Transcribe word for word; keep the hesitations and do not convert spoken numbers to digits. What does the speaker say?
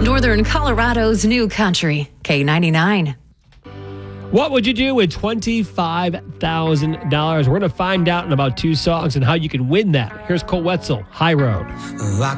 Northern Colorado's new country, K ninety-nine. What would you do with twenty-five thousand dollars? We're going to find out in about two songs and how you can win that. Here's Cole Wetzel, High Road.